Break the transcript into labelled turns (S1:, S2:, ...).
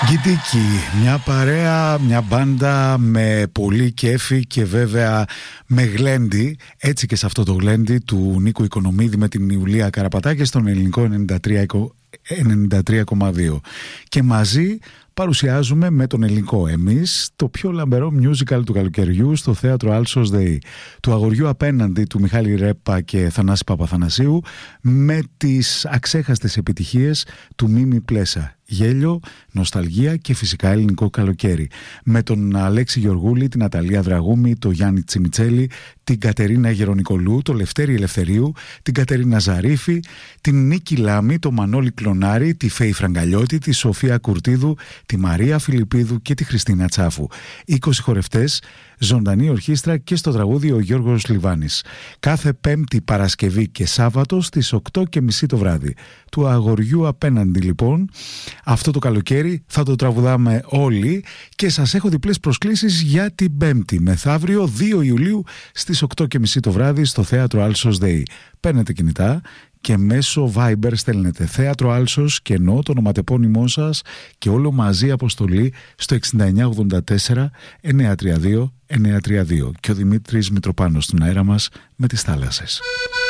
S1: Γκιτίκι, μια παρέα, μια μπάντα με πολύ κέφι και βέβαια με γλέντι, έτσι και σε αυτό το γλέντι του Νίκου Οικονομίδη με την Ιουλία Καραπατάκη στον ελληνικό 93,2 και μαζί παρουσιάζουμε με τον ελληνικό εμείς το πιο λαμπερό musical του καλοκαιριού στο θέατρο Alsos ΔΕΗ, του αγοριού απέναντι του Μιχάλη Ρέπα και Θανάση Παπαθανασίου, με τις αξέχαστες επιτυχίες του Μίμη Πλέσα. Γέλιο, νοσταλγία και φυσικά ελληνικό καλοκαίρι. Με τον Αλέξη Γεωργούλη, την Αταλία Δραγούμη, τον Γιάννη Τσιμιτσέλη, την Κατερίνα Γερονικολού, τον Λευτέρη Ελευθερίου, την Κατερίνα Ζαρίφη, την Νίκη Λάμη, τον Μανώλη Κλονάρη, τη Φέη Φραγκαλιώτη, τη Σοφία Κουρτίδου, τη Μαρία Φιλιππίδου και τη Χριστίνα Τσάφου. 20 χορευτές, ζωντανή ορχήστρα και στο τραγούδι ο Γιώργος Λιβάνης. Κάθε Πέμπτη, Παρασκευή και Σάββατο στις 8:30 το βράδυ. Του αγοριού απέναντι λοιπόν, αυτό το καλοκαίρι θα το τραγουδάμε όλοι και σας έχω διπλές προσκλήσεις για την Πέμπτη, μεθαύριο 2 Ιουλίου στις 8:30 το βράδυ στο θέατρο Alsos ΔΕΗ. Παίρνετε κινητά και μέσω Viber στέλνετε θέατρο Alsos και ενώ το ονοματεπώνυμό σας και όλο μαζί αποστολή στο 6984 932 932 και ο Δημήτρης Μητροπάνος στον αέρα μας με τις θάλασσες.